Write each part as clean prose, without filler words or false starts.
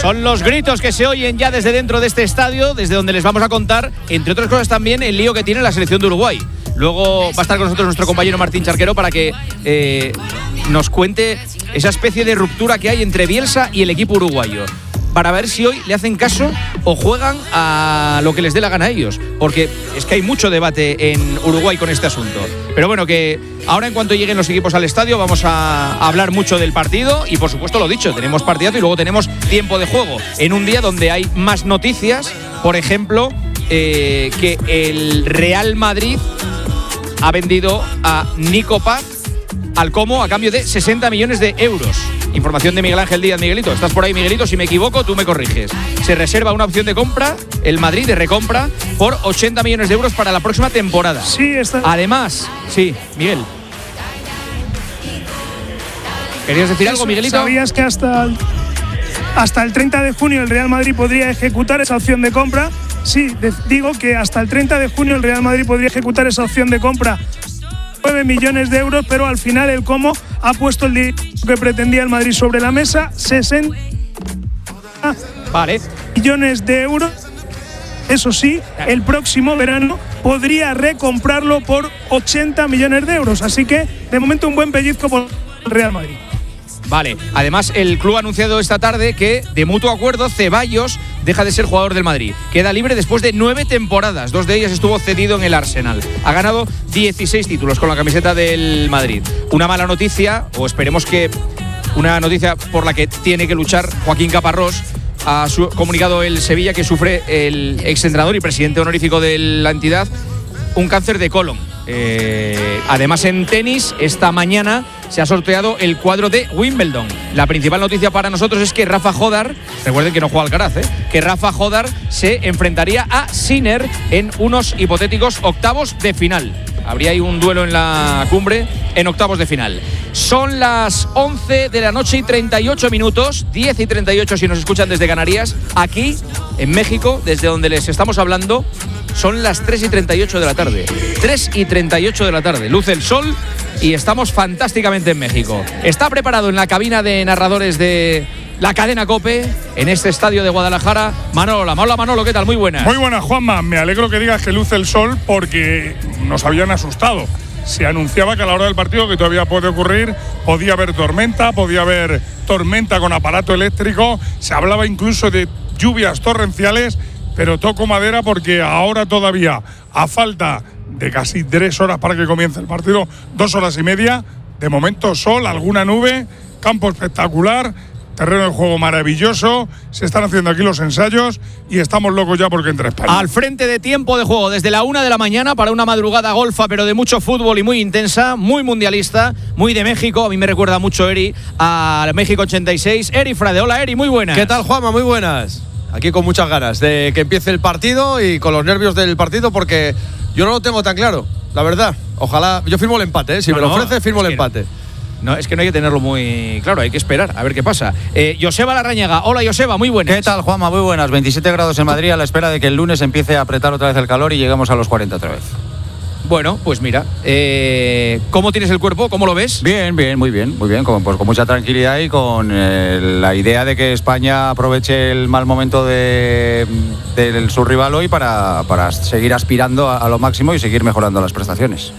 Son los gritos que se oyen ya desde dentro de este estadio, desde donde les vamos a contar, entre otras cosas también, el lío que tiene la selección de Uruguay. Luego va a estar con nosotros nuestro compañero Martín Charquero para que nos cuente esa especie de ruptura que hay entre Bielsa y el equipo uruguayo, para ver si hoy le hacen caso o juegan a lo que les dé la gana a ellos, porque es que hay mucho debate en Uruguay con este asunto. Pero bueno, que ahora en cuanto lleguen los equipos al estadio vamos a hablar mucho del partido y por supuesto lo dicho, tenemos partidazo y luego tenemos tiempo de juego en un día donde hay más noticias, por ejemplo, que el Real Madrid ha vendido a Nico Paz al Como a cambio de 60 millones de euros. Información de Miguel Ángel Díaz. Miguelito, ¿estás por ahí, Miguelito? Si me equivoco, tú me corriges. Se reserva una opción de compra, el Madrid, de recompra, por 80 millones de euros para la próxima temporada. Sí, está. Además, sí, Miguel. ¿Querías decir algo, Miguelito? ¿Sabías que hasta el 30 de junio el Real Madrid podría ejecutar esa opción de compra? Sí, digo que hasta el 30 de junio el Real Madrid podría ejecutar esa opción de compra. 9 millones de euros, pero al final el Como ha puesto el dinero que pretendía el Madrid sobre la mesa, 60 millones de euros. Eso sí, el próximo verano podría recomprarlo por 80 millones de euros. Así que, de momento, un buen pellizco por el Real Madrid. Vale, además el club ha anunciado esta tarde que, de mutuo acuerdo, Ceballos deja de ser jugador del Madrid. Queda libre después de 9 temporadas, 2 de ellas estuvo cedido en el Arsenal. Ha ganado 16 títulos con la camiseta del Madrid. Una mala noticia, o esperemos que una noticia por la que tiene que luchar Joaquín Caparrós. Ha comunicado el Sevilla que sufre el exentrenador y presidente honorífico de la entidad un cáncer de colon. Además, en tenis, esta mañana se ha sorteado el cuadro de Wimbledon. La principal noticia para nosotros es que Rafa Jodar, recuerden que no juega Alcaraz, que Rafa Jodar se enfrentaría a Sinner en unos hipotéticos octavos de final. Habría ahí un duelo en la cumbre en octavos de final. Son las 11 de la noche y 38 minutos, 10 y 38 si nos escuchan desde Canarias. Aquí, en México, desde donde les estamos hablando, son las 3 y 38 de la tarde. 3 y 38 de la tarde. Luce el sol y estamos fantásticamente en México. Está preparado en la cabina de narradores de la cadena COPE, en este estadio de Guadalajara, Manolo. Hola, Manolo, ¿qué tal? Muy buenas. Muy buenas, Juanma. Me alegro que digas que luce el sol porque nos habían asustado. Se anunciaba que a la hora del partido, que todavía puede ocurrir, podía haber tormenta con aparato eléctrico. Se hablaba incluso de lluvias torrenciales, pero toco madera porque ahora todavía, a falta de casi 3 horas para que comience el partido, 2 horas y media, de momento sol, alguna nube, campo espectacular, terreno de juego maravilloso, se están haciendo aquí los ensayos y estamos locos ya porque entra España. Al frente de tiempo de juego desde la 1 de la mañana para una madrugada golfa, pero de mucho fútbol y muy intensa, muy mundialista, muy de México. A mí me recuerda mucho, Eri, a México 86. Eri Frade, hola Eri, muy buenas. ¿Qué tal, Juanma? Muy buenas. Aquí con muchas ganas de que empiece el partido y con los nervios del partido porque yo no lo tengo tan claro, la verdad. Ojalá, yo firmo el empate, si me lo ofrece, firmo el empate. No, es que no hay que tenerlo muy claro, hay que esperar a ver qué pasa. Joseba Larrañaga, hola Joseba, muy buenas. ¿Qué tal, Juanma? Muy buenas. 27 grados en Madrid a la espera de que el lunes empiece a apretar otra vez el calor y lleguemos a los 40 otra vez. Bueno, pues mira, ¿cómo tienes el cuerpo? ¿Cómo lo ves? Bien, muy bien, con mucha tranquilidad y con la idea de que España aproveche el mal momento de su rival hoy para seguir aspirando a lo máximo y seguir mejorando las prestaciones.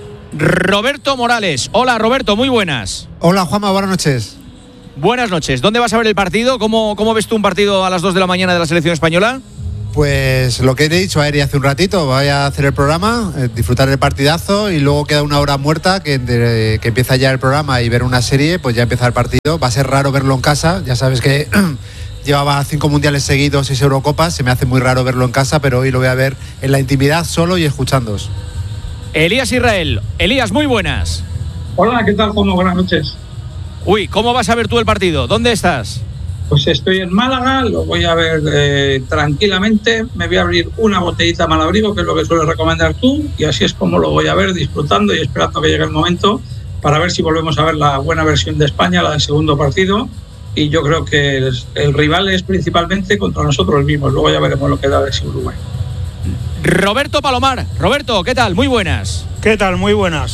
Roberto Morales, hola Roberto, muy buenas. Hola Juanma, buenas noches. Buenas noches, ¿dónde vas a ver el partido? ¿Cómo ves tú un partido a las 2 de la mañana de la selección española? Pues lo que te he dicho a Eri hace un ratito, voy a hacer el programa, disfrutar del partidazo y luego queda una hora muerta que empieza ya el programa y ver una serie, pues ya empieza el partido. Va a ser raro verlo en casa, ya sabes que llevaba 5 mundiales seguidos, 6 Eurocopas, se me hace muy raro verlo en casa, pero hoy lo voy a ver en la intimidad solo y escuchándoos. Elías Israel, Elías, muy buenas. Hola, ¿qué tal, Juanma? Buenas noches. Uy, ¿cómo vas a ver tú el partido? ¿Dónde estás? Pues estoy en Málaga, lo voy a ver tranquilamente. Me voy a abrir una botellita Malabrigo, que es lo que sueles recomendar tú, y así es como lo voy a ver, disfrutando y esperando que llegue el momento para ver si volvemos a ver la buena versión de España, la del segundo partido. Y yo creo que el rival es principalmente contra nosotros mismos. Luego ya veremos lo que da de ese Uruguay. Roberto Palomar. Roberto, ¿qué tal? Muy buenas. ¿Qué tal? Muy buenas.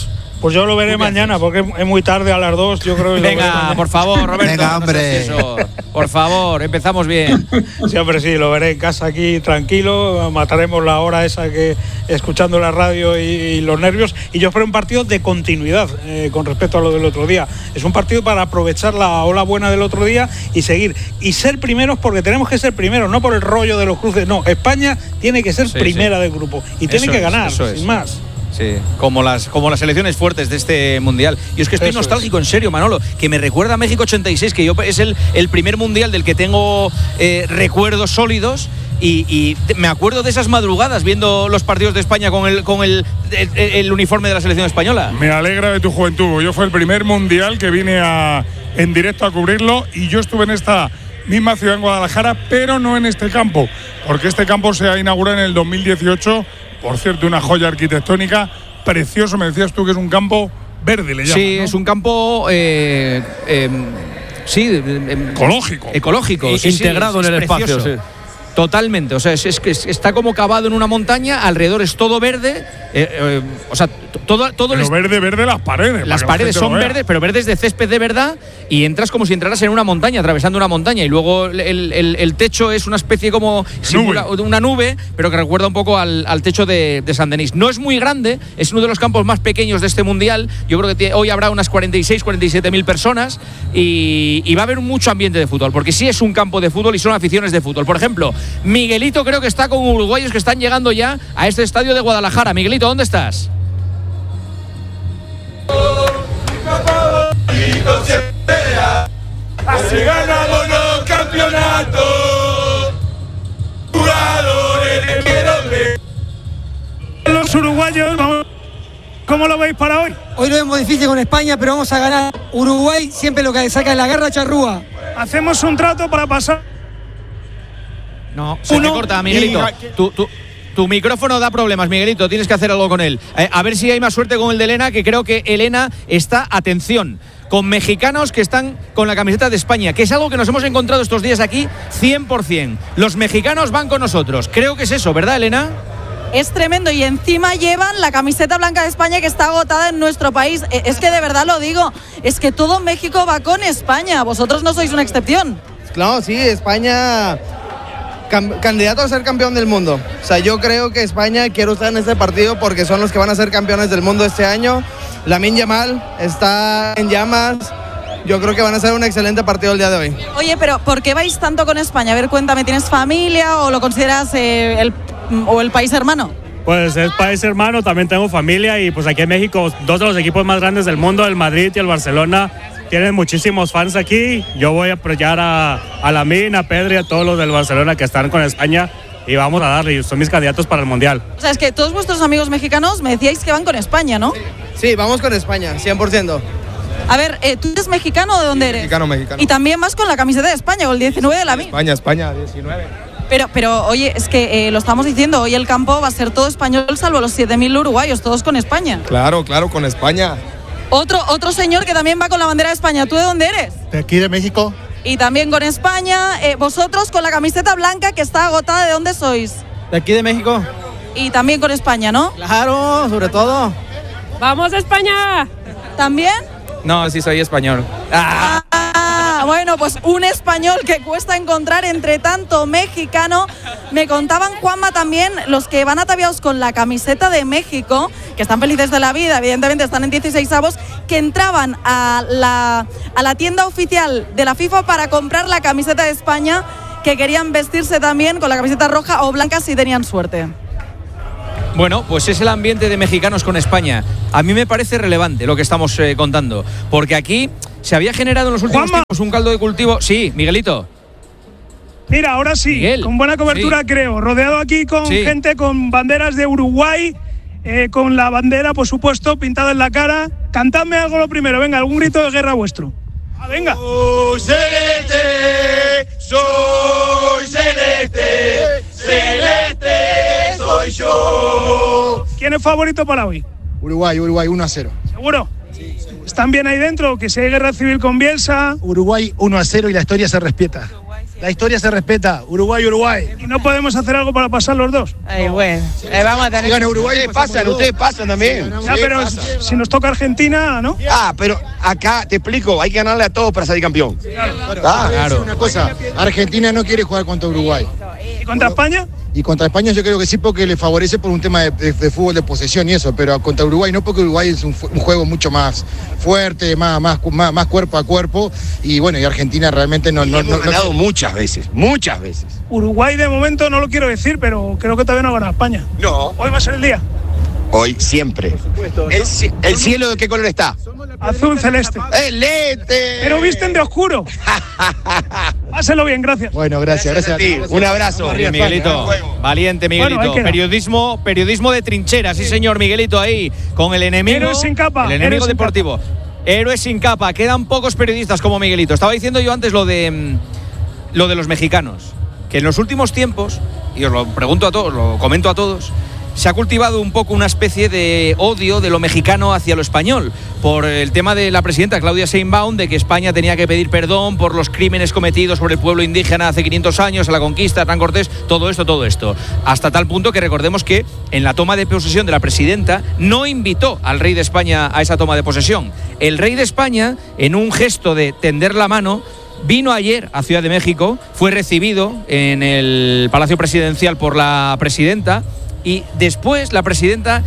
Pues yo lo veré mañana, porque es muy tarde a las 2. Yo creo que venga, por favor, Roberto. Venga, hombre. Eso. Por favor, empezamos bien. Sí, hombre, sí, lo veré en casa aquí tranquilo. Mataremos la hora esa que escuchando la radio y los nervios. Y yo espero un partido de continuidad con respecto a lo del otro día. Es un partido para aprovechar la ola buena del otro día y seguir. Y ser primeros, porque tenemos que ser primeros, no por el rollo de los cruces. No, España tiene que ser primera del grupo y tiene que ganar, sin más. Sí, como las selecciones fuertes de este mundial. Y es que estoy nostálgico, en serio, Manolo, que me recuerda a México 86, que yo es el primer mundial del que tengo recuerdos sólidos. Y me acuerdo de esas madrugadas viendo los partidos de España con el uniforme de la selección española. Me alegra de tu juventud. Yo fue el primer mundial que vine en directo a cubrirlo, y yo estuve en esta misma ciudad, en Guadalajara, pero no en este campo, porque este campo se ha inaugurado en el 2018. Por cierto, una joya arquitectónica, precioso. Me decías tú que es un campo verde, le llaman, sí, ¿no? Es un campo ecológico, integrado en el espacio. Sí. Totalmente, o sea, es que está como cavado en una montaña, alrededor es todo verde, o sea, todo pero verde las paredes. Las paredes son verdes, pero verdes de césped de verdad, y entras como si entraras en una montaña, atravesando una montaña, y luego el techo es una especie como una nube, pero que recuerda un poco al techo de Saint-Denis. No es muy grande, es uno de los campos más pequeños de este mundial. Yo creo que hoy habrá unas 47.000 personas, y va a haber mucho ambiente de fútbol, porque sí es un campo de fútbol y son aficiones de fútbol. Por ejemplo, Miguelito creo que está con uruguayos que están llegando ya a este estadio de Guadalajara. Miguelito, ¿dónde estás? Así ganamos los campeonatos, jugadores de Miedoble. Los uruguayos, ¿cómo lo veis para hoy? Hoy lo vemos difícil con España, pero vamos a ganar. Uruguay siempre lo que saca es la garra charrúa. Hacemos un trato para pasar. No, se te corta, Miguelito. Tu micrófono da problemas, Miguelito. Tienes que hacer algo con él. A ver si hay más suerte con el de Elena, que creo que Elena está, atención, con mexicanos que están con la camiseta de España, que es algo que nos hemos encontrado estos días aquí 100%. Los mexicanos van con nosotros. Creo que es eso, ¿verdad, Elena? Es tremendo, y encima llevan la camiseta blanca de España, que está agotada en nuestro país. Es que de verdad lo digo, es que todo México va con España. Vosotros no sois una excepción. Claro, sí, España candidato a ser campeón del mundo. O sea, yo creo que España quiere estar en este partido porque son los que van a ser campeones del mundo este año. Lamine Yamal está en llamas. Yo creo que van a ser un excelente partido el día de hoy. Oye, pero ¿por qué vais tanto con España? A ver, cuéntame, ¿tienes familia o lo consideras el país hermano? Pues es país hermano, también tengo familia, y pues aquí en México dos de los equipos más grandes del mundo, el Madrid y el Barcelona, tienen muchísimos fans aquí. Yo voy a apoyar a Lamine, a Pedri, a todos los del Barcelona que están con España, y vamos a darle, son mis candidatos para el Mundial. O sea, es que todos vuestros amigos mexicanos me decíais que van con España, ¿no? Sí, vamos con España, 100%. A ver, ¿tú eres mexicano o de dónde eres? Mexicano. Y también vas con la camiseta de España, con el 19 de Lamine. España, 19. Pero oye, es que lo estamos diciendo, hoy el campo va a ser todo español, salvo los 7.000 uruguayos, todos con España. Claro, con España. Otro señor que también va con la bandera de España. ¿Tú de dónde eres? De aquí, de México. Y también con España. Vosotros con la camiseta blanca que está agotada, ¿de dónde sois? De aquí, de México. Y también con España, ¿no? Claro, sobre todo. ¡Vamos, España! ¿También? No, sí soy español. Bueno, pues un español que cuesta encontrar entre tanto mexicano. Me contaban, Juanma, también los que van ataviados con la camiseta de México, que están felices de la vida, evidentemente están en 16avos, que entraban a la tienda oficial de la FIFA para comprar la camiseta de España, que querían vestirse también con la camiseta roja o blanca si tenían suerte. Bueno, pues es el ambiente de mexicanos con España. A mí me parece relevante lo que estamos contando, porque aquí se había generado en los últimos tiempos un caldo de cultivo. Sí, Miguelito. Mira, ahora sí, Miguel, con buena cobertura, sí. Creo, rodeado aquí con gente con banderas de Uruguay, con la bandera, por supuesto, pintada en la cara. Cantadme algo lo primero, venga, algún grito de guerra vuestro. Venga. Soy celeste, soy celeste, celeste soy yo. ¿Quién es favorito para hoy? Uruguay, 1-0. ¿Seguro? Sí. ¿Están bien ahí dentro? Que si hay guerra civil con Bielsa. Uruguay 1-0 y la historia se respeta. La historia se respeta. Uruguay, Uruguay. ¿Y no podemos hacer algo para pasar los dos? Ay, bueno, vamos a tener. Si gana Uruguay, Ustedes pasan también. Ya, pero si nos toca Argentina, ¿no? Pero acá te explico, hay que ganarle a todos para salir campeón. Claro. Una cosa, Argentina no quiere jugar contra Uruguay. ¿Y contra España? Y contra España yo creo que sí, porque le favorece por un tema de fútbol de posesión y eso, pero contra Uruguay no, porque Uruguay es un juego mucho más fuerte, más cuerpo a cuerpo, y bueno, y Argentina realmente no hemos ganado muchas veces. Uruguay de momento no lo quiero decir, pero creo que todavía no gana España. No. Hoy va a ser el día. Hoy, siempre. ¿El cielo de qué color está? Azul celeste. ¡Celeste! Pero visten de oscuro. Páselo bien, gracias. Bueno, gracias a ti. Un abrazo. Bien, Miguelito. Valiente, Miguelito. Bueno, periodismo de trinchera, sí señor, Miguelito ahí, con el enemigo. Héroes sin capa. El enemigo deportivo. Héroes sin capa. Quedan pocos periodistas como Miguelito. Estaba diciendo yo antes lo de los mexicanos, que en los últimos tiempos, y os lo pregunto a todos, lo comento a todos, se ha cultivado un poco una especie de odio de lo mexicano hacia lo español, por el tema de la presidenta Claudia Sheinbaum, de que España tenía que pedir perdón por los crímenes cometidos por el pueblo indígena hace 500 años, a la conquista, Hernán Cortés, todo esto. Hasta tal punto que recordemos que en la toma de posesión de la presidenta no invitó al rey de España a esa toma de posesión. El rey de España, en un gesto de tender la mano, vino ayer a Ciudad de México, fue recibido en el Palacio Presidencial por la presidenta, y después la presidenta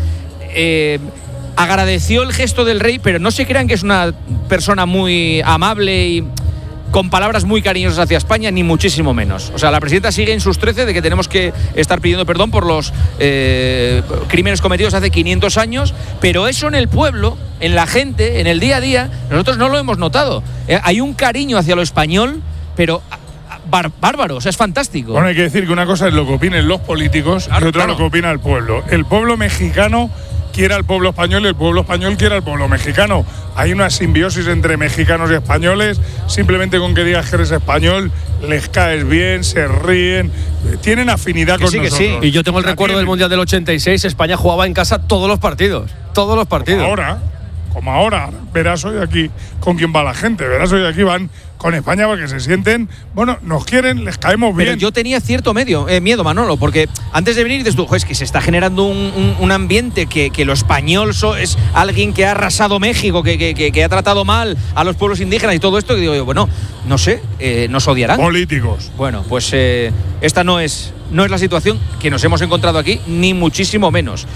agradeció el gesto del rey, pero no se crean que es una persona muy amable y con palabras muy cariñosas hacia España, ni muchísimo menos. O sea, la presidenta sigue en sus 13 de que tenemos que estar pidiendo perdón por los crímenes cometidos hace 500 años, pero eso en el pueblo, en la gente, en el día a día, nosotros no lo hemos notado. Hay un cariño hacia lo español, pero bárbaro, o sea, es fantástico. Bueno, hay que decir que una cosa es lo que opinen los políticos y otra lo que opina el pueblo. El pueblo mexicano quiere al pueblo español y el pueblo español quiere al pueblo mexicano. Hay una simbiosis entre mexicanos y españoles. Simplemente con que digas que eres español, les caes bien, se ríen, tienen afinidad con nosotros. Sí. Y yo tengo el recuerdo del Mundial del 86, España jugaba en casa todos los partidos. Como ahora, verás hoy aquí con quién va la gente, verás hoy aquí van con España porque se sienten, bueno, nos quieren, les caemos bien. Pero yo tenía cierto miedo, Manolo, porque antes de venir dices tú, es que se está generando un ambiente que lo español es alguien que ha arrasado México, que ha tratado mal a los pueblos indígenas y todo esto, y digo yo, bueno, no sé, nos odiarán. Políticos. Bueno, pues esta no es la situación que nos hemos encontrado aquí, ni muchísimo menos.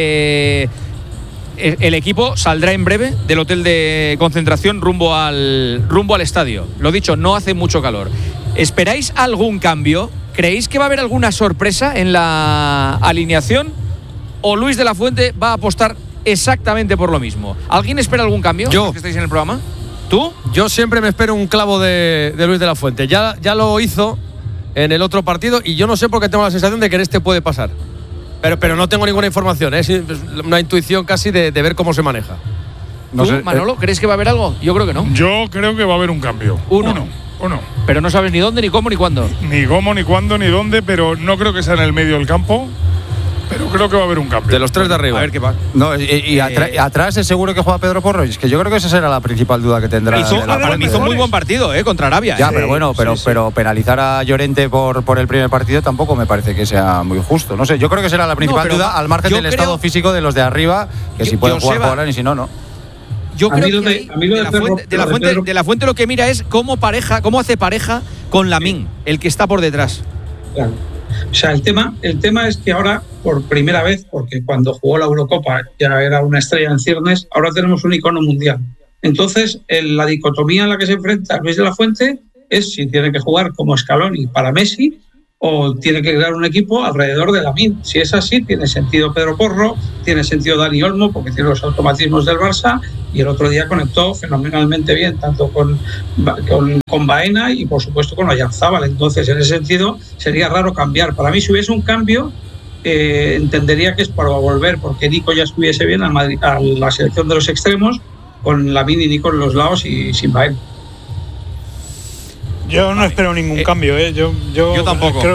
El equipo saldrá en breve del hotel de concentración rumbo al estadio. Lo dicho, no hace mucho calor. ¿Esperáis algún cambio? ¿Creéis que va a haber alguna sorpresa en la alineación? ¿O Luis de la Fuente va a apostar exactamente por lo mismo? ¿Alguien espera algún cambio? Yo. ¿Los que estáis en el programa? ¿Tú? Yo siempre me espero un clavo de Luis de la Fuente. Ya lo hizo en el otro partido y yo no sé por qué tengo la sensación de que en este puede pasar. Pero no tengo ninguna información, es una intuición casi de ver cómo se maneja. No sé, Manolo, ¿crees que va a haber algo? Yo creo que no. Yo creo que va a haber un cambio. Uno. Pero no sabes ni dónde, ni cómo, ni cuándo. Ni cómo, ni cuándo, ni dónde, pero no creo que sea en el medio del campo. Pero creo que va a haber un cambio. De los tres de arriba. A ver qué pasa. No, atrás es seguro que juega Pedro Porro. Es que yo creo que esa será la principal duda que tendrá. Hizo muy buen partido contra Arabia. Ya, pero bueno, pero penalizar a Llorente por el primer partido tampoco me parece que sea muy justo. No sé, yo creo que será la principal duda al margen del estado físico de los de arriba, que si pueden jugar jugarán y si no. Yo creo que de la Fuente lo que mira es cómo hace pareja con Lamine, el que está por detrás. Claro. O sea, el tema es que ahora, por primera vez, porque cuando jugó la Eurocopa ya era una estrella en ciernes, ahora tenemos un icono mundial. Entonces, la dicotomía en la que se enfrenta Luis de la Fuente es si tiene que jugar como Scaloni para Messi o tiene que crear un equipo alrededor de Lamine. Si es así, tiene sentido Pedro Porro, tiene sentido Dani Olmo, porque tiene los automatismos del Barça, y el otro día conectó fenomenalmente bien, tanto con Baena y, por supuesto, con Oyarzábal. Entonces, en ese sentido, sería raro cambiar. Para mí, si hubiese un cambio, entendería que es para volver, porque Nico ya estuviese bien a la selección de los extremos, con Lamine y Nico en los lados y sin Baena. Yo no espero ningún cambio, Yo tampoco.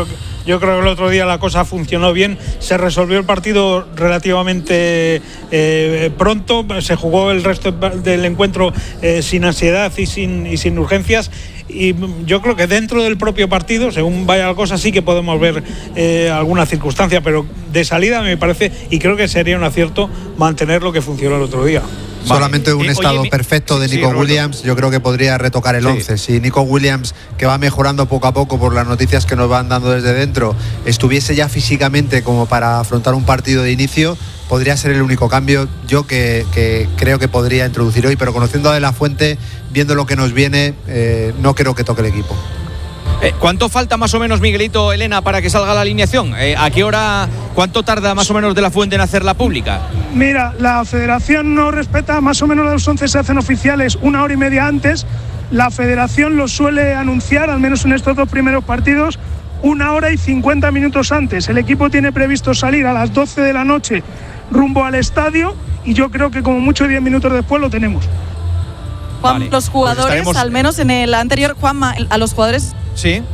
Yo creo que el otro día la cosa funcionó bien, se resolvió el partido relativamente pronto, se jugó el resto del encuentro sin ansiedad y sin urgencias. Y yo creo que dentro del propio partido, según vaya la cosa, sí que podemos ver alguna circunstancia, pero de salida me parece, y creo que sería un acierto mantener lo que funcionó el otro día. Solamente un estado perfecto de Nico Williams, yo creo que podría retocar el 11. Si Nico Williams, que va mejorando poco a poco por las noticias que nos van dando desde dentro, estuviese ya físicamente como para afrontar un partido de inicio, podría ser el único cambio yo que creo que podría introducir hoy, pero conociendo a De La Fuente, viendo lo que nos viene, no creo que toque el equipo. ¿Cuánto falta más o menos, Miguelito, Elena, para que salga la alineación? ¿A qué hora, cuánto tarda más o menos De La Fuente en hacerla pública? Mira, la federación no respeta, más o menos los 11 se hacen oficiales 1 hora y media antes. La federación los suele anunciar, al menos en estos 2 primeros partidos, 1 hora y 50 minutos antes. El equipo tiene previsto salir a las 12 de la noche rumbo al estadio y yo creo que como mucho 10 minutos después lo tenemos. Juan, vale, los jugadores, pues al menos en el anterior, Juanma, a los jugadores sí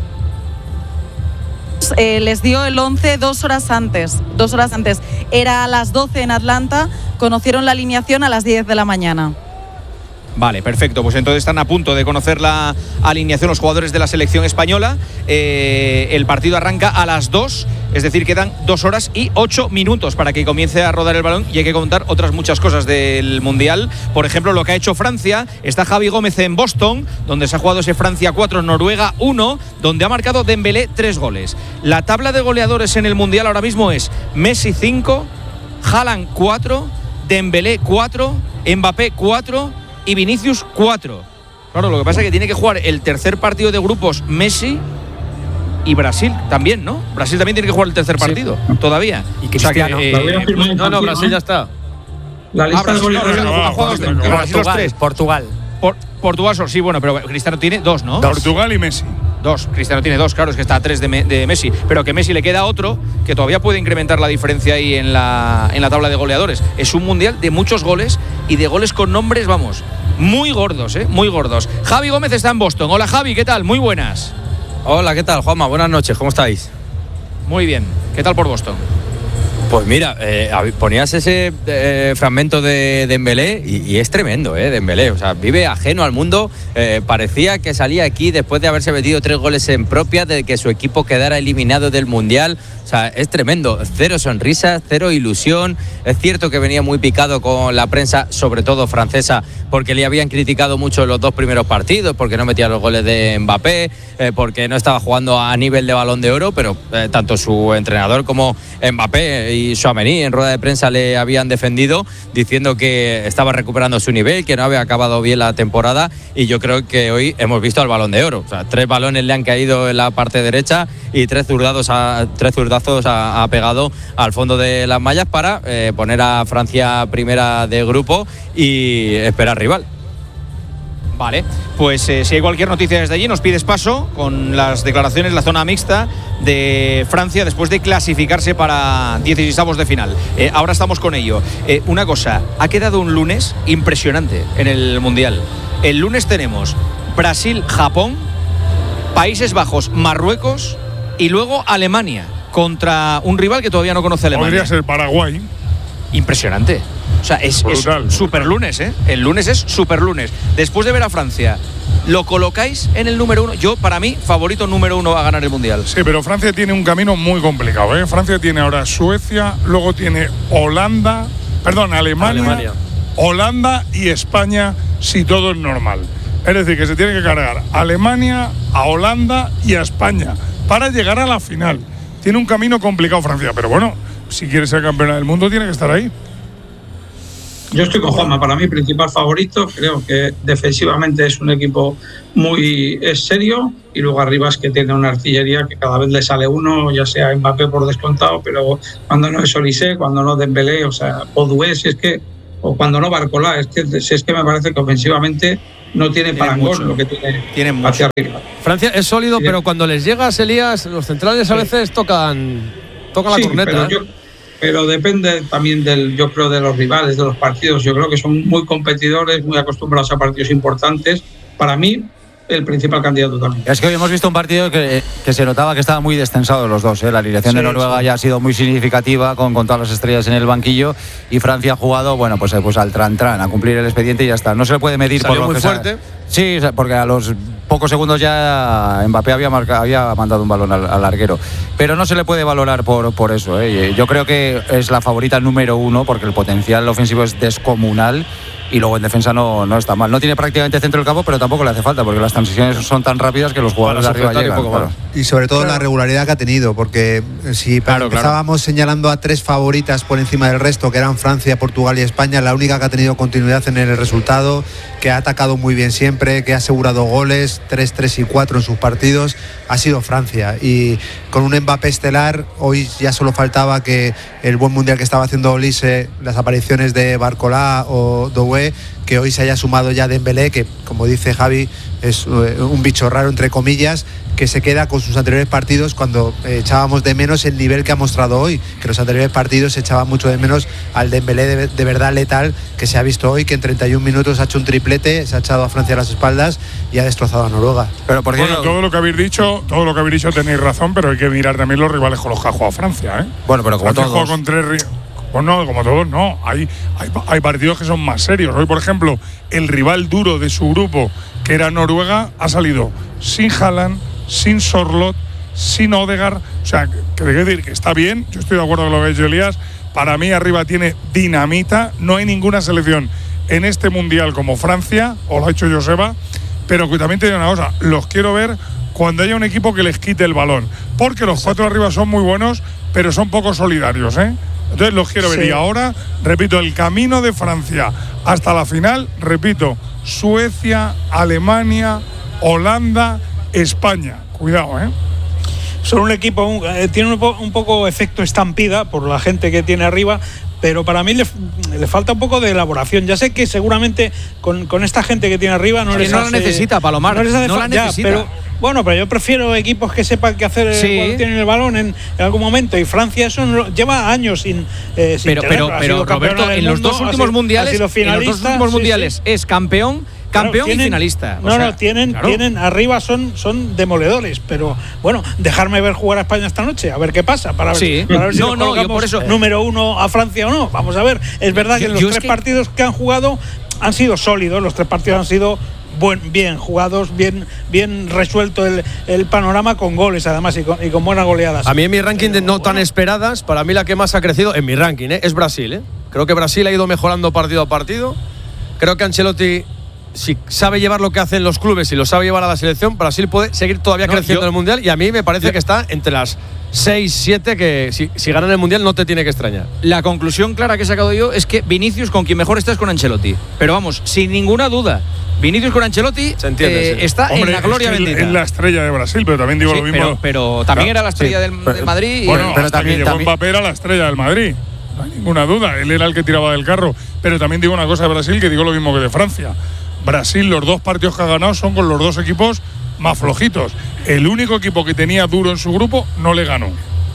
les dio el 11 2 horas antes. Era a las 12 en Atlanta, conocieron la alineación a las 10 de la mañana. Vale, perfecto. Pues entonces están a punto de conocer la alineación los jugadores de la selección española. El partido arranca a las 2, es decir, quedan 2 horas y 8 minutos para que comience a rodar el balón y hay que contar otras muchas cosas del Mundial. Por ejemplo, lo que ha hecho Francia. Está Javi Gómez en Boston, donde se ha jugado ese Francia 4, Noruega 1, donde ha marcado Dembélé 3 goles. La tabla de goleadores en el Mundial ahora mismo es Messi 5, Haaland 4, Dembélé 4, Mbappé 4 y Vinicius 4. Claro, lo que pasa es que tiene que jugar el tercer partido de grupos Messi y Brasil también, ¿no? Brasil también tiene que jugar el tercer partido, todavía. Y Cristiano. No, Brasil ya está. La lista de goleadores. Portugal, sí, bueno, pero Cristiano tiene 2, ¿no? Portugal y Messi. 2, Cristiano tiene 2, claro, es que está a 3 de Messi, pero que Messi le queda otro que todavía puede incrementar la diferencia ahí en la tabla de goleadores. Es un mundial de muchos goles y de goles con nombres, vamos, muy gordos, muy gordos. Javi Gómez está en Boston. Hola Javi, ¿qué tal? Muy buenas. Hola, ¿qué tal, Juanma? Buenas noches, ¿cómo estáis? Muy bien, ¿qué tal por Boston? Pues mira, ponías ese fragmento de Dembélé y es tremendo, Dembélé. O sea, vive ajeno al mundo. Parecía que salía aquí después de haberse metido 3 goles en propia, de que su equipo quedara eliminado del Mundial. O sea, es tremendo. 0 sonrisas, 0 ilusión. Es cierto que venía muy picado con la prensa, sobre todo francesa, porque le habían criticado mucho los 2 primeros partidos, porque no metía los goles de Mbappé, porque no estaba jugando a nivel de Balón de Oro, pero tanto su entrenador como Mbappé y Tchouaméni en rueda de prensa le habían defendido, diciendo que estaba recuperando su nivel, que no había acabado bien la temporada, y yo creo que hoy hemos visto al Balón de Oro. O sea, 3 balones le han caído en la parte derecha y 3 zurdazos ha pegado al fondo de las mallas para poner a Francia primera de grupo y esperar rival. Vale, pues si hay cualquier noticia desde allí nos pides paso con las declaraciones, la zona mixta de Francia después de clasificarse para 16avos de final. Ahora estamos con ello. Una cosa, ha quedado un lunes impresionante en el Mundial. El lunes tenemos Brasil-Japón, Países Bajos, Marruecos y luego Alemania contra un rival que todavía no conoce Alemania. Podría ser Paraguay. Impresionante. O sea, es super lunes, ¿eh? El lunes es super lunes. Después de ver a Francia, ¿lo colocáis en el número 1? Yo, para mí, favorito número 1 a ganar el Mundial. Sí, pero Francia tiene un camino muy complicado, ¿eh? Francia tiene ahora Suecia, luego tiene Alemania, Holanda y España, si todo es normal. Es decir, que se tiene que cargar a Alemania, a Holanda y a España para llegar a la final. Tiene un camino complicado Francia, pero bueno, si quiere ser campeona del mundo tiene que estar ahí. Yo estoy con Juanma, para mí principal favorito, creo que defensivamente es un equipo muy serio y luego arriba es que tiene una artillería que cada vez le sale uno, ya sea Mbappé por descontado, pero cuando no es Olise, cuando no Dembélé, o sea, Odué, o cuando no Barcola, es que me parece que ofensivamente no tiene parangón lo que tiene hacia arriba. Francia es sólido, pero cuando les llega Elías, los centrales a veces tocan la corneta. Pero depende también yo creo, de los rivales, de los partidos. Yo creo que son muy competidores, muy acostumbrados a partidos importantes. Para mí, el principal candidato también. Es que hoy hemos visto un partido que se notaba que estaba muy descensado los dos. La alineación de Noruega ya ha sido muy significativa con todas las estrellas en el banquillo, y Francia ha jugado, bueno, pues al tran-tran, a cumplir el expediente y ya está. No se le puede medir por lo muy que fuerte. Sí, porque a los pocos segundos ya Mbappé había mandado un balón al larguero, pero no se le puede valorar por eso. Yo creo que es la favorita número 1 porque el potencial ofensivo es descomunal. Y luego en defensa no está mal. No tiene prácticamente centro del campo, pero tampoco le hace falta, porque las transiciones son tan rápidas que los jugadores de arriba llegan. Claro. Y sobre todo la regularidad que ha tenido, porque si empezábamos señalando a 3 favoritas por encima del resto, que eran Francia, Portugal y España, la única que ha tenido continuidad en el resultado, que ha atacado muy bien siempre, que ha asegurado goles, 3, 3 y 4 en sus partidos, ha sido Francia. Y con un Mbappé estelar, hoy ya solo faltaba que el buen mundial que estaba haciendo Olise, las apariciones de Barcola o Doué, que hoy se haya sumado ya Dembélé, que como dice Javi es un bicho raro entre comillas, que se queda con sus anteriores partidos, cuando echábamos de menos el nivel que ha mostrado hoy, que los anteriores partidos se echaba mucho de menos al Dembélé de verdad letal que se ha visto hoy, que en 31 minutos ha hecho un triplete, se ha echado a Francia a las espaldas y ha destrozado a Noruega. Pero todo lo que habéis dicho tenéis razón, pero hay que mirar también los rivales con los que ha jugado Francia, Bueno, pero como Francia todos. Con 3 Pues no, como todos no. Hay partidos que son más serios. Hoy, por ejemplo, el rival duro de su grupo, que era Noruega, ha salido sin Haaland, sin Sorloth, sin Odegaard. O sea, que decir que está bien. Yo estoy de acuerdo con lo que ha dicho Elías. Para mí arriba tiene dinamita. No hay ninguna selección en este mundial como Francia, o lo ha hecho Joseba. Pero que también te digo una cosa, los quiero ver cuando haya un equipo que les quite el balón. Porque los 4 arriba son muy buenos, pero son poco solidarios, Entonces los quiero ver. Y ahora, repito, el camino de Francia hasta la final, repito, Suecia, Alemania, Holanda, España. Cuidado, Son un equipo, tiene un poco efecto estampida por la gente que tiene arriba, pero para mí le falta un poco de elaboración. Ya sé que seguramente con esta gente que tiene arriba no les hace, la necesita, Palomar. No les hace la necesita. Pero yo prefiero equipos que sepan qué hacer cuando tienen el balón en algún momento. Y Francia eso lleva años sin pero Roberto, en los dos últimos mundiales, es campeón y finalista. Tienen arriba, son demoledores, pero bueno, dejarme ver jugar a España esta noche, a ver qué pasa, para ver si yo por eso número 1 a Francia o no. Vamos a ver, es verdad que los 3 partidos que han jugado han sido sólidos, los 3 partidos han sido bien jugados, bien resuelto el panorama, con goles además y con buenas goleadas. A mí en mi ranking de no tan esperadas, para mí la que más ha crecido en mi ranking es Brasil. Creo que Brasil ha ido mejorando partido a partido. Creo que Ancelotti, si sabe llevar lo que hacen los clubes y lo sabe llevar a la selección, Brasil puede seguir todavía creciendo en el Mundial, y a mí me parece que está entre las 6, 7 que si ganan el Mundial no te tiene que extrañar. La conclusión clara que he sacado yo es que Vinicius, con quien mejor está, es con Ancelotti. Pero vamos, sin ninguna duda, Vinicius con Ancelotti está en la gloria bendita. Es la estrella de Brasil, pero también digo lo mismo. Pero también era la estrella del Madrid. Bueno, pero también llegó Mbappé, era la estrella del Madrid. No hay ninguna duda, él era el que tiraba del carro. Pero también digo una cosa de Brasil, que digo lo mismo que de Francia. Brasil, los 2 partidos que ha ganado son con los 2 equipos más flojitos. El único equipo que tenía duro en su grupo no le ganó.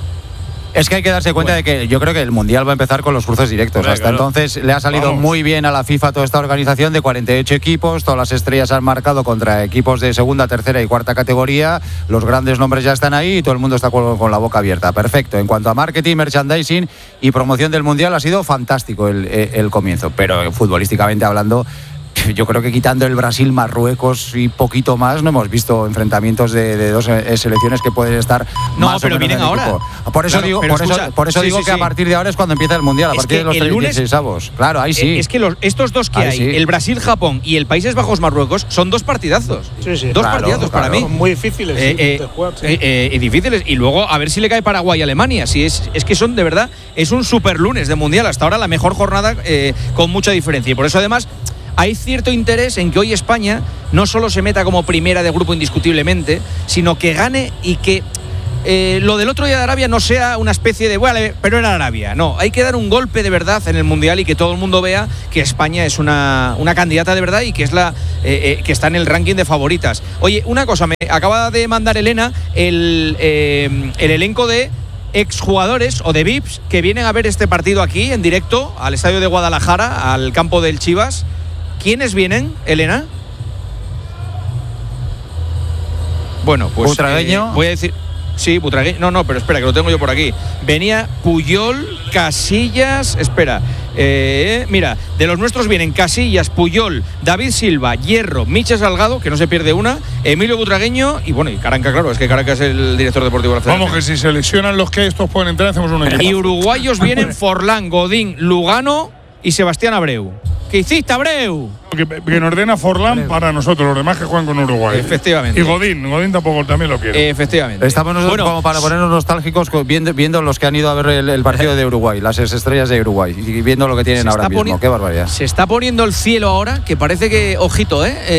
Es que hay que darse cuenta de que yo creo que el Mundial va a empezar con los cruces directos. Hasta entonces le ha salido muy bien a la FIFA toda esta organización de 48 equipos. Todas las estrellas han marcado contra equipos de segunda, tercera y cuarta categoría. Los grandes nombres ya están ahí y todo el mundo está con la boca abierta. Perfecto. En cuanto a marketing, merchandising y promoción del Mundial, ha sido fantástico el comienzo. Pero futbolísticamente hablando, yo creo que quitando el Brasil-Marruecos y poquito más, no hemos visto enfrentamientos de 2 selecciones que pueden estar más pero o menos vienen ahora. Por eso digo, que a partir de ahora es cuando empieza el Mundial, a partir de los 36avos. Claro, ahí sí. Es que estos dos que hay, el Brasil-Japón y el Países Bajos-Marruecos, son 2 partidazos. Dos partidazos para mí. Muy difíciles de jugar. Difíciles. Y luego a ver si le cae Paraguay y Alemania. Si es que son, de verdad, es un super lunes de Mundial. Hasta ahora la mejor jornada, con mucha diferencia. Y por eso además hay cierto interés en que hoy España no solo se meta como primera de grupo indiscutiblemente, sino que gane y que lo del otro día de Arabia no sea una especie de bueno, pero era Arabia. No, hay que dar un golpe de verdad en el Mundial y que todo el mundo vea que España es una candidata de verdad y que es que está en el ranking de favoritas. Oye, una cosa, me acaba de mandar Elena el elenco de exjugadores o de VIPs que vienen a ver este partido aquí en directo al estadio de Guadalajara, al campo del Chivas. ¿Quiénes vienen, Elena? Bueno, pues Butragueño. Voy a decir. Sí, Butragueño. No, pero espera, que lo tengo yo por aquí. Venía Puyol, Casillas. Espera. Mira, de los nuestros vienen Casillas, Puyol, David Silva, Hierro, Michel Salgado, que no se pierde una, Emilio Butragueño y bueno, y Caranca, claro, es que Caranca es el director deportivo de la Federación. Vamos, que si se lesionan los que estos pueden entrar, hacemos un equipo. Y uruguayos vienen Forlán, Godín, Lugano y Sebastián Abreu. ¿Qué hiciste, Abreu? Que nos ordena Forlán para nosotros, los demás que juegan con Uruguay. Efectivamente. Y Godín tampoco también lo quiere. Efectivamente. Estamos nosotros como para ponernos nostálgicos viendo los que han ido a ver el partido de Uruguay, las estrellas de Uruguay, y viendo lo que tienen ahora mismo. Qué barbaridad. Se está poniendo el cielo ahora, que parece que, ojito,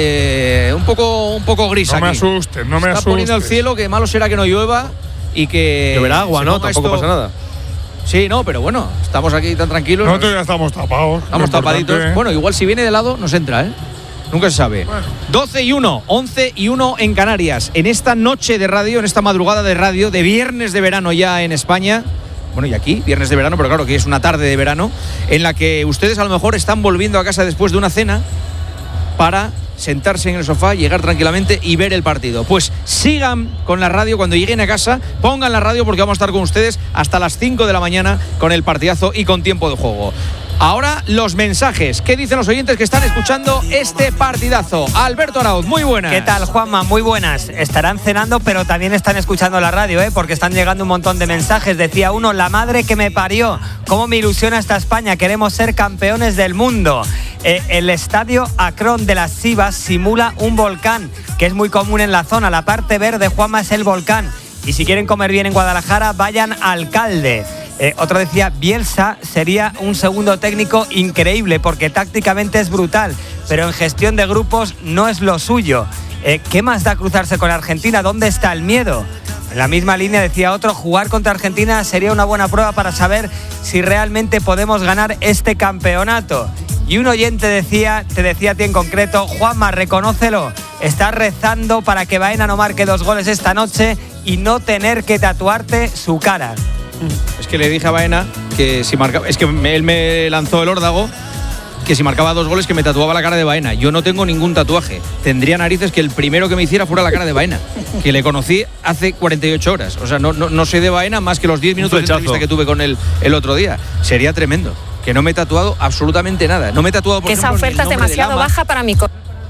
un poco gris no aquí. Me asusten, no me asustes. Se está poniendo el cielo, que malo será que no llueva y que… Lloverá agua, ¿no? Tampoco pasa nada. Sí, no, pero bueno, estamos aquí tan tranquilos. Nosotros ya estamos tapados. Estamos tapaditos. Bueno, igual si viene de lado nos entra, Nunca se sabe. Bueno. 12:01, 11:01 en Canarias. En esta noche de radio, en esta madrugada de radio, de viernes de verano ya en España. Bueno, y aquí, viernes de verano, pero claro que es una tarde de verano, en la que ustedes a lo mejor están volviendo a casa después de una cena para sentarse en el sofá, llegar tranquilamente y ver el partido. Pues sigan con la radio, cuando lleguen a casa, pongan la radio porque vamos a estar con ustedes hasta las 5 de la mañana con el partidazo y con tiempo de juego. Ahora los mensajes. ¿Qué dicen los oyentes que están escuchando este partidazo? Alberto Arauz, muy buenas. ¿Qué tal, Juanma? Muy buenas. Estarán cenando, pero también están escuchando la radio, porque están llegando un montón de mensajes. Decía uno, la madre que me parió. ¿Cómo me ilusiona esta España? Queremos ser campeones del mundo. El estadio Akron de las Sivas simula un volcán, que es muy común en la zona. La parte verde, Juanma, es el volcán. Y si quieren comer bien en Guadalajara, vayan al Calde. Otro decía, Bielsa sería un segundo técnico increíble porque tácticamente es brutal, pero en gestión de grupos no es lo suyo. ¿Qué más da cruzarse con Argentina? ¿Dónde está el miedo? En la misma línea decía otro, jugar contra Argentina sería una buena prueba para saber si realmente podemos ganar este campeonato. Y un oyente te decía a ti en concreto, Juanma, reconócelo, estás rezando para que Baena no marque 2 goles esta noche y no tener que tatuarte su cara. Es que le dije a Baena que si marcaba, es que él me lanzó el órdago, que si marcaba 2 goles que me tatuaba la cara de Baena. Yo no tengo ningún tatuaje. Tendría narices que el primero que me hiciera fuera la cara de Baena, que le conocí hace 48 horas. O sea, no sé de Baena más que los 10 minutos de entrevista que tuve con él el otro día. Sería tremendo. Que no me he tatuado absolutamente nada. No me he tatuado, por ejemplo, esa oferta es demasiado baja para mi coche.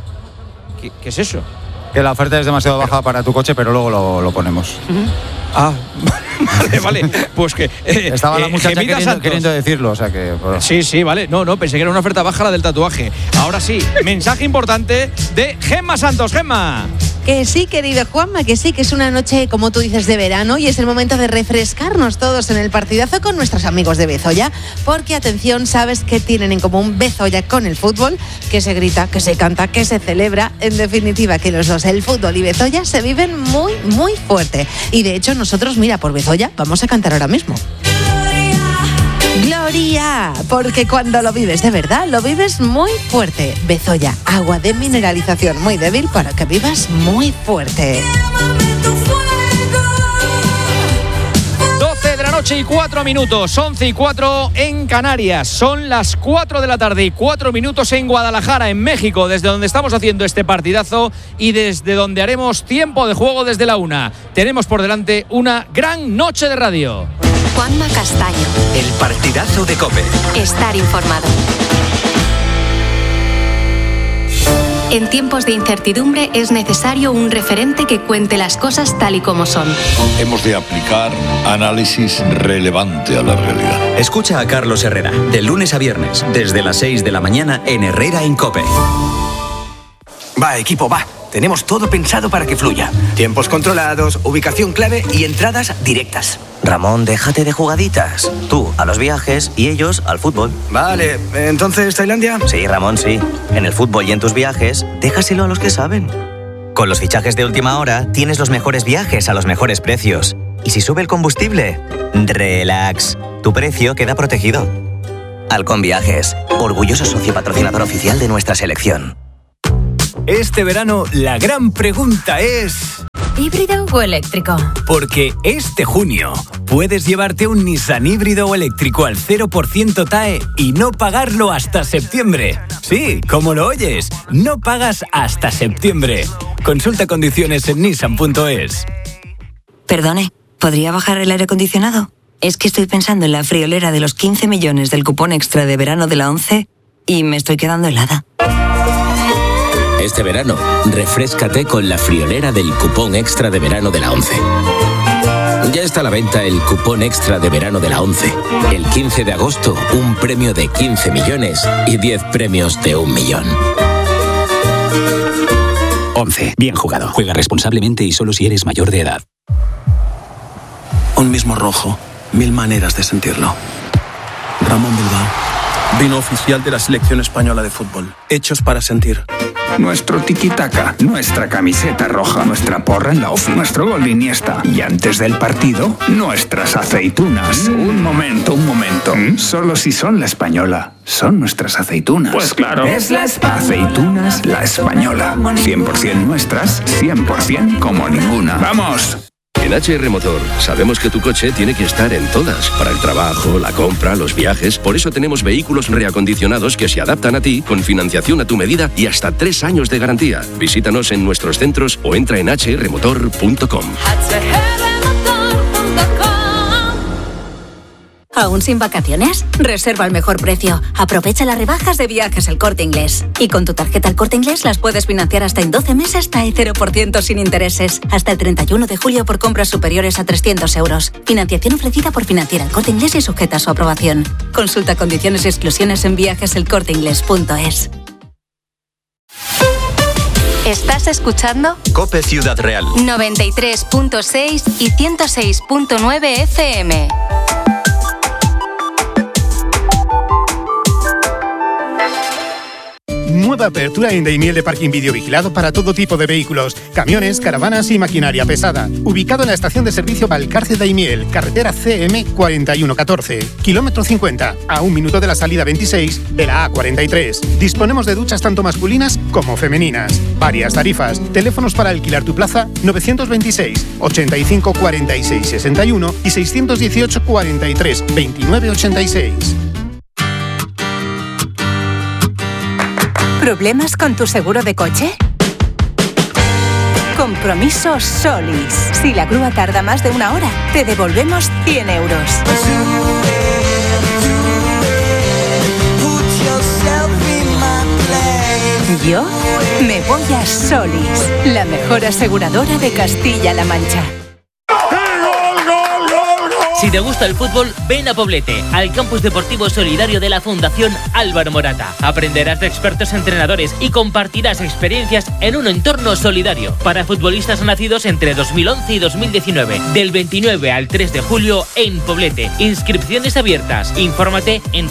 ¿Qué es eso? Que la oferta es demasiado baja para tu coche, pero luego lo ponemos. Ah, vale. Pues que… estaba la muchacha queriendo decirlo, o sea que… Bueno. Sí, vale. No, pensé que era una oferta baja la del tatuaje. Ahora sí, mensaje importante de Gemma Santos. Gemma. Que sí, querido Juanma, que sí, que es una noche, como tú dices, de verano y es el momento de refrescarnos todos en el partidazo con nuestros amigos de Bezoya, porque, atención, ¿sabes qué tienen en común Bezoya con el fútbol? Que se grita, que se canta, que se celebra, en definitiva, que los dos, el fútbol y Bezoya, se viven muy, muy fuerte. Y de hecho, nosotros, mira, por Bezoya, vamos a cantar ahora mismo. Gloria, porque cuando lo vives de verdad, lo vives muy fuerte. Bezoya, agua de mineralización muy débil para que vivas muy fuerte. 12 de la noche y 4 minutos, 11 y 4 en Canarias. Son las 4 de la tarde y 4 minutos en Guadalajara, en México, desde donde estamos haciendo este partidazo y desde donde haremos tiempo de juego desde la 1. Tenemos por delante una gran noche de radio. Juanma Castaño. El partidazo de COPE. Estar informado. En tiempos de incertidumbre es necesario un referente que cuente las cosas tal y como son. Hemos de aplicar análisis relevante a la realidad. Escucha a Carlos Herrera, de lunes a viernes, desde las 6 de la mañana en Herrera en COPE. Va, equipo, va. Tenemos todo pensado para que fluya. Tiempos controlados, ubicación clave y entradas directas. Ramón, déjate de jugaditas. Tú a los viajes y ellos al fútbol. Vale, ¿entonces Tailandia? Sí, Ramón, sí. En el fútbol y en tus viajes, déjaselo a los que saben. Con los fichajes de última hora, tienes los mejores viajes a los mejores precios. Y si sube el combustible, relax. Tu precio queda protegido. Halcón Viajes, orgulloso socio patrocinador oficial de nuestra selección. Este verano, la gran pregunta es… ¿híbrido o eléctrico? Porque este junio Puedes llevarte un Nissan híbrido o eléctrico al 0% TAE y no pagarlo hasta septiembre. Sí, como lo oyes, no pagas hasta septiembre. Consulta condiciones en nissan.es. Perdone, ¿podría bajar el aire acondicionado? Es que estoy pensando en la friolera de los 15 millones del cupón extra de verano de la ONCE y me estoy quedando helada. Este verano, refréscate con la friolera del cupón extra de verano de la ONCE. Ya está a la venta el cupón extra de verano de la ONCE. El 15 de agosto, un premio de 15 millones y 10 premios de 1 millón. ONCE. Bien jugado. Juega responsablemente y solo si eres mayor de edad. Un mismo rojo. 1000 maneras de sentirlo. Ramón Bilbao. Vino oficial de la selección española de fútbol. Hechos para sentir. Nuestro tiki-taka, nuestra camiseta roja, nuestra porra en la ofi, nuestro gol de Iniesta. Y antes del partido, nuestras aceitunas. Un momento. Solo si son la española, son nuestras aceitunas. Pues claro. Es la aceitunas La Española. 100% nuestras, 100% como ninguna. ¡Vamos! En HR Motor sabemos que tu coche tiene que estar en todas, para el trabajo, la compra, los viajes. Por eso tenemos vehículos reacondicionados que se adaptan a ti, con financiación a tu medida y hasta 3 años de garantía. Visítanos en nuestros centros o entra en hrmotor.com. ¿Aún sin vacaciones? Reserva al mejor precio. Aprovecha las rebajas de Viajes El Corte Inglés. Y con tu tarjeta El Corte Inglés las puedes financiar hasta en 12 meses hasta el 0% sin intereses. Hasta el 31 de julio por compras superiores a 300 euros. Financiación ofrecida por Financiera El Corte Inglés y sujeta a su aprobación. Consulta condiciones y exclusiones en viajeselcorteinglés.es. ¿Estás escuchando? COPE Ciudad Real. 93.6 y 106.9 FM. Nueva apertura en Daimiel de parking videovigilado para todo tipo de vehículos, camiones, caravanas y maquinaria pesada. Ubicado en la estación de servicio Valcarce Daimiel, carretera CM 4114, kilómetro 50, a 1 minuto de la salida 26 de la A43. Disponemos de duchas tanto masculinas como femeninas. Varias tarifas. Teléfonos para alquilar tu plaza 926 85 46 61 y 618 43 29 86. ¿Problemas con tu seguro de coche? Compromiso Solis. Si la grúa tarda más de 1 hora, te devolvemos 100 euros. Yo me voy a Solis, la mejor aseguradora de Castilla-La Mancha. Si te gusta el fútbol, ven a Poblete, al campus deportivo solidario de la Fundación Álvaro Morata. Aprenderás de expertos entrenadores y compartirás experiencias en un entorno solidario para futbolistas nacidos entre 2011 y 2019. Del 29 al 3 de julio en Poblete. Inscripciones abiertas. Infórmate en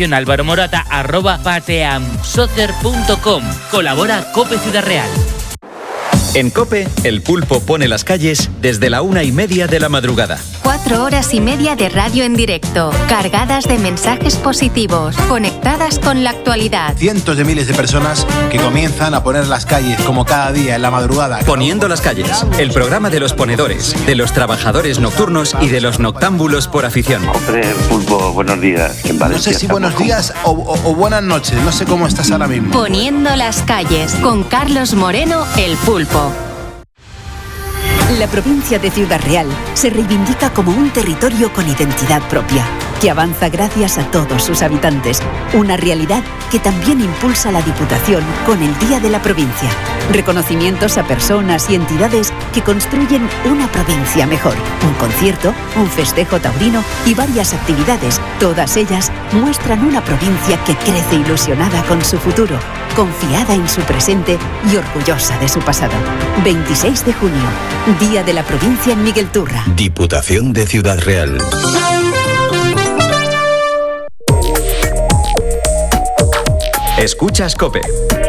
fundacionalvaromorata@pateamsoccer.com. Colabora COPE Ciudad Real. En COPE, el pulpo pone las calles desde la 1:30 de la madrugada. 4 horas y media de radio en directo, cargadas de mensajes positivos, conectadas con la actualidad. Cientos de miles de personas que comienzan a poner las calles como cada día en la madrugada. Poniendo las calles, el programa de los ponedores, de los trabajadores nocturnos y de los noctámbulos por afición. Hombre, pulpo, buenos días. No sé si buenos días o buenas noches, no sé cómo estás ahora mismo. Poniendo las calles, con Carlos Moreno, el pulpo. La provincia de Ciudad Real se reivindica como un territorio con identidad propia, que avanza gracias a todos sus habitantes. Una realidad que también impulsa la Diputación con el Día de la Provincia. Reconocimientos a personas y entidades que construyen una provincia mejor. Un concierto, un festejo taurino y varias actividades. Todas ellas muestran una provincia que crece ilusionada con su futuro, confiada en su presente y orgullosa de su pasado. 26 de junio, Día de la Provincia en Miguel Turra. Diputación de Ciudad Real. Escuchas COPE.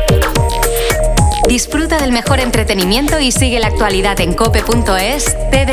Disfruta del mejor entretenimiento y sigue la actualidad en cope.es,